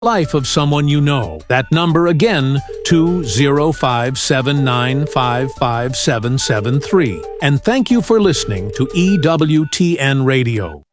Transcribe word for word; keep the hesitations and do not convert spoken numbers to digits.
life of someone you know. That number again, two zero five seven nine five five seven seven three. And thank you for listening to E W T N Radio.